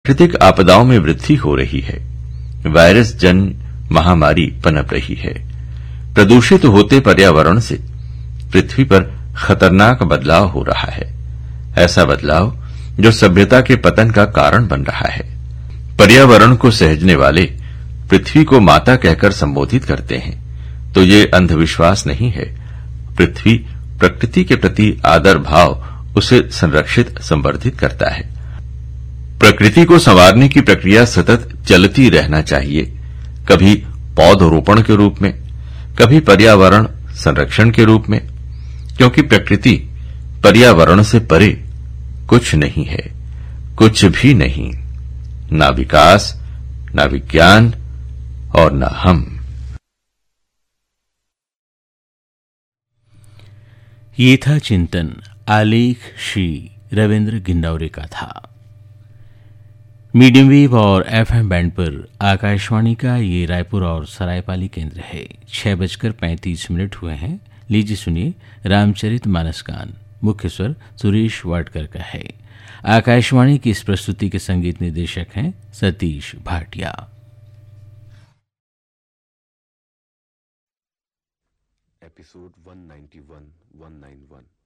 प्राकृतिक आपदाओं में वृद्धि हो रही है। वायरस जन्य महामारी पनप रही है। प्रदूषित होते पर्यावरण से पृथ्वी पर खतरनाक बदलाव हो रहा है। ऐसा बदलाव जो सभ्यता के पतन का कारण बन रहा है। पर्यावरण को सहेजने वाले पृथ्वी को माता कहकर संबोधित करते हैं, तो ये अंधविश्वास नहीं है। पृथ्वी प्रकृति के प्रति आदर भाव उसे संरक्षित संवर्धित करता है। प्रकृति को संवारने की प्रक्रिया सतत चलती रहना चाहिए, कभी पौधरोपण के रूप में, कभी पर्यावरण संरक्षण के रूप में, क्योंकि प्रकृति पर्यावरण से परे कुछ नहीं है, कुछ भी नहीं, ना विकास, ना विज्ञान और ना हम। ये था चिंतन, आलेख श्री रविंद्र गिंडौरे का था। मीडियम वेव और एफएम बैंड पर आकाशवाणी का ये रायपुर और सरायपाली केंद्र है। 6:35 हुए हैं। लीजिए सुनिए रामचरित मानस गान। मुख्य स्वर सुरेश वाडकर का है। आकाशवाणी की इस प्रस्तुति के संगीत निर्देशक हैं सतीश भाटिया। एपिसोड 191, 191